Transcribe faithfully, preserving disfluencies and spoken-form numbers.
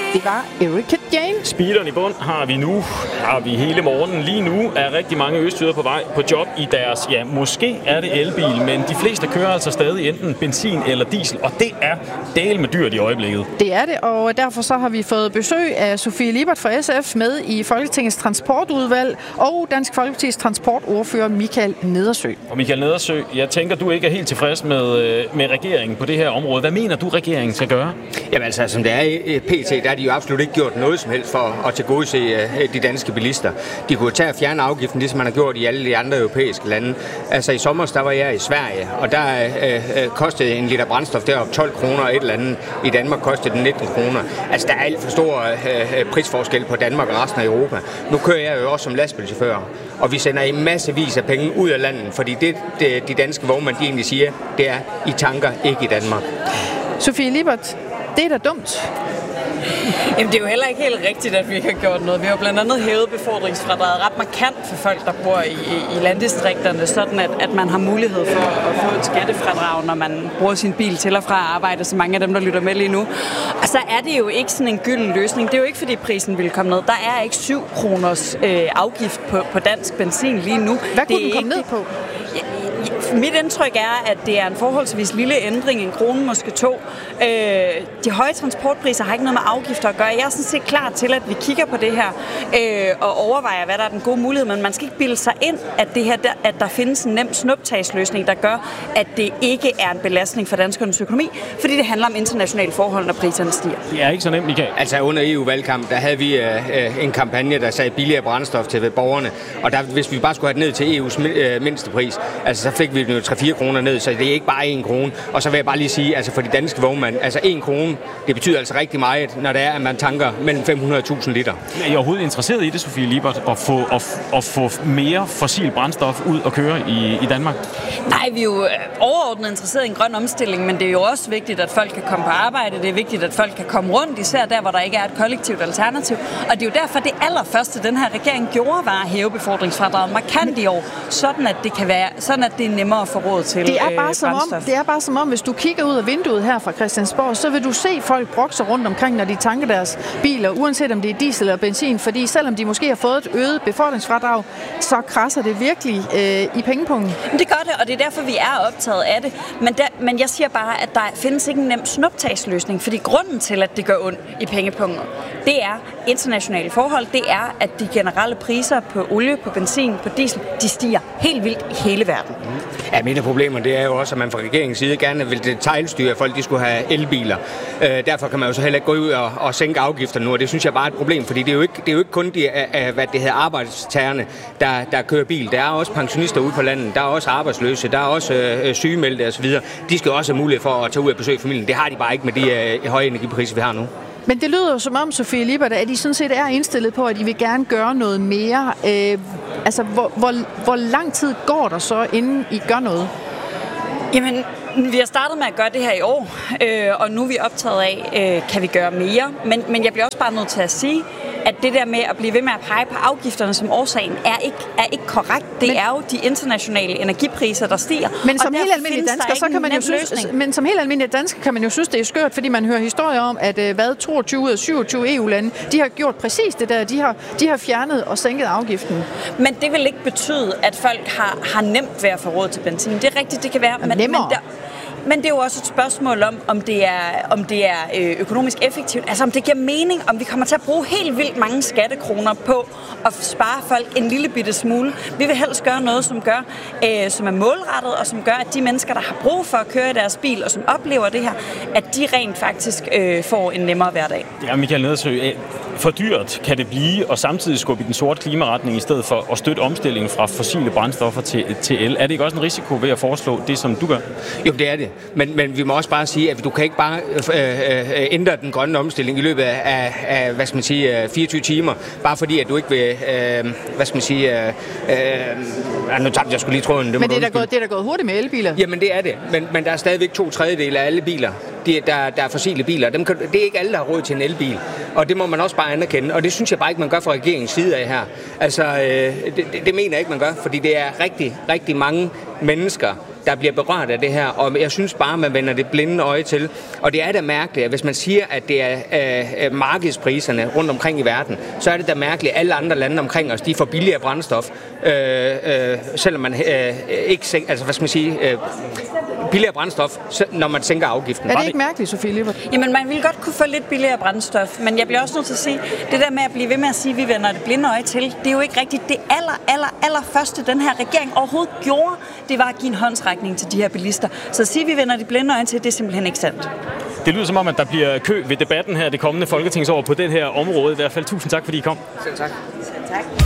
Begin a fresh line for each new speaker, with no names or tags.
Det var Erika Jane.
Speederen i bund har vi nu, har vi hele morgenen. Lige nu er rigtig mange østjyder på vej på job i deres, ja, måske er det elbil, men de fleste kører altså stadig enten benzin eller diesel, og det er del med dyrt i øjeblikket.
Det er det, og derfor så har vi fået besøg af Sofie Lippert fra S F med i Folketingets transportudvalg, og Dansk Folkepartis transportordfører Michael Nedersø.
Og Michael Nedersø, jeg tænker, du ikke er helt tilfreds med, med regeringen på det her område. Hvad mener du, regeringen skal gøre?
Jamen altså, som det er i P T, der har de jo absolut ikke gjort noget som helst for at tilgodese de danske bilister. De kunne tage og fjerne afgiften, ligesom man har gjort i alle de andre europæiske lande. Altså i sommer, der var jeg i Sverige, og der øh, kostede en liter brændstof deroppe tolv kroner og et eller andet. I Danmark kostede den nitten kroner. Altså der er alt for stor øh, prisforskel på Danmark og resten af Europa. Nu kører jeg jo også som lastbilchauffør, og vi sender en massevis af penge ud af landet, fordi det, det de danske vognmænd de egentlig siger, det er, I tanker ikke i Danmark.
Sofie Lippert, det er da dumt.
Jamen, det er jo heller ikke helt rigtigt, at vi ikke har gjort noget. Vi har jo blandt andet hævet befordringsfradraget ret markant for folk, der bor i, i landdistrikterne, sådan at, at man har mulighed for at få et skattefradrag, når man bruger sin bil til og fra arbejde, så mange af dem, der lytter med lige nu. Og så er det jo ikke sådan en gylden løsning. Det er jo ikke, fordi prisen vil komme ned. Der er ikke syv kroners øh, afgift på, på dansk benzin lige nu.
Hvad kunne den komme ned på?
Mit indtryk er, at det er en forholdsvis lille ændring, en krone måske to. Øh, de høje transportpriser har ikke noget med afgifter at gøre. Jeg er sådan set klar til, at vi kigger på det her øh, og overvejer, hvad der er den gode mulighed. Men man skal ikke bilde sig ind, at, det her, at der findes en nem snuptagsløsning, der gør, at det ikke er en belastning for danskernes økonomi, fordi det handler om internationale forhold, når priserne stiger.
Det er ikke så nemt, Michael.
Altså under E U-valgkamp, der havde vi øh, en kampagne, der sagde billigere brændstof til borgerne. Og der, hvis vi bare skulle have det ned til E U's øh, mindste pris, altså så fik vi jo tre fire kroner ned, så det er ikke bare en krone. Og så vil jeg bare lige sige, altså for de danske vognmænd, altså en krone, det betyder altså rigtig meget, når det er, at man tanker mellem fem hundrede tusind liter.
Er I overhovedet interesseret i det, Sofie Lippert, at få, at, at få mere fossil brændstof ud og køre i, i Danmark?
Nej, vi er jo overordnet interesseret i en grøn omstilling, men det er jo også vigtigt, at folk kan komme på arbejde. Det er vigtigt, at folk kan komme rundt, især der, hvor der ikke er et kollektivt alternativ. Og det er jo derfor, det allerførste, den her regering gjorde, var at hæve befordringsfradraget markant i år, sådan at det kan være, sådan at det er nemmere at få råd til
det er bare
øh,
som om, det er bare som om, hvis du kigger ud af vinduet her fra Christiansborg, så vil du se folk brokse rundt omkring, når de tanker deres biler, uanset om det er diesel eller benzin, fordi selvom de måske har fået et øget befordringsfradrag, så krasser det virkelig øh, i pengepunkten.
Det gør det, og det er derfor, vi er optaget af det. Men, der, men jeg siger bare, at der findes ikke en nem snuptagsløsning, fordi grunden til, at det gør ondt i pengepunkten, det er internationale forhold. Det er, at de generelle priser på olie, på benzin, på diesel, de stiger helt vildt i hele verden.
Ja, mine problemer, det er jo også, at man fra regeringens side gerne vil detailstyre, at folk de skulle have elbiler. Øh, derfor kan man jo så heller ikke gå ud og, og sænke afgifter nu, og det synes jeg bare er et problem, fordi det er jo ikke, det er jo ikke kun de, af, hvad det hedder, arbejdstagerne, der, der kører bil. Der er også pensionister ude på landet, der er også arbejdsløse, der er også øh, sygemeldte osv. De skal også have mulighed for at tage ud og besøge familien. Det har de bare ikke med de øh, høje energipriser, vi har nu.
Men det lyder jo som om, Sofie Lippert, at I sådan set er indstillet på, at I vil gerne gøre noget mere. Øh, altså, hvor, hvor, hvor lang tid går der så, inden I gør noget?
Jamen, vi har startet med at gøre det her i år, øh, og nu er vi optaget af, øh, kan vi gøre mere. Men, men jeg bliver også bare nødt til at sige, at det der med at blive ved med at pege på afgifterne som årsagen, er ikke, er ikke korrekt. Det men, er jo de internationale energipriser, der stiger.
Men som helt almindelig dansker, så kan man jo synes, men som helt almindelig dansker kan man jo synes, det er skørt, fordi man hører historier om, at hvad toogtyve ud af syvogtyve E U-lande, de har gjort præcis det der. De har, de har fjernet og sænket afgiften.
Men det vil ikke betyde, at folk har, har nemt ved at få råd til benzin. Det er rigtigt, det kan være. Men, men der, Men det er jo også et spørgsmål om, om det er, om det er økonomisk effektivt. Altså om det giver mening, om vi kommer til at bruge helt vildt mange skattekroner på at spare folk en lille bitte smule. Vi vil helst gøre noget, som gør, øh, som er målrettet, og som gør, at de mennesker, der har brug for at køre i deres bil, og som oplever det her, at de rent faktisk øh, får en nemmere hverdag.
Ja, Michael Nedersø, for dyrt kan det blive, og samtidig skubbe i den sorte klimaretning, i stedet for at støtte omstillingen fra fossile brændstoffer til, til el. Er det ikke også en risiko ved at foreslå det, som du gør?
Jo, det er det. Men, men vi må også bare sige, at du kan ikke bare øh, øh, ændre den grønne omstilling i løbet af, af hvad skal man sige, fireogtyve timer, bare fordi, at du ikke vil, øh, hvad skal man sige, øh, øh, nu tabte jeg skulle lige tråden.
Men det er, da gået, det er da gået hurtigt med elbiler.
Jamen, det er det. Men, men der er stadigvæk to tredjedele af alle biler, de, der, der er fossile biler. Dem kan, det er ikke alle, der har råd til en elbil. Og det må man også bare anerkende. Og det synes jeg bare ikke, man gør fra regeringens side af her. Altså, øh, det, det mener jeg ikke, man gør, fordi det er rigtig, rigtig mange mennesker, der bliver berørt af det her, og jeg synes bare, man vender det blinde øje til. Og det er da mærkeligt, at hvis man siger, at det er øh, markedspriserne rundt omkring i verden, så er det da mærkeligt, at alle andre lande omkring os, de får billigere brændstof, øh, øh, selvom man øh, ikke, altså hvad skal man sige, øh, billigere brændstof, når man sænker afgiften.
Er det ikke mærkeligt, Sofie Lippert?
Jamen, man ville godt kunne få lidt billigere brændstof, men jeg bliver også nødt til at sige, det der med at blive ved med at sige, at vi vender det blinde øje til, det er jo ikke rigtigt. Det aller, aller, aller første, den her regering overhovedet gjorde, det var at give en håndsrækning til de her bilister. Så at sige, at vi vender det blinde øje til, det er simpelthen ikke sandt.
Det lyder som om, at der bliver kø ved debatten her det kommende folketingsår på det her område. I hvert fald tusind tak, fordi I kom.
Selv tak.
Selv tak.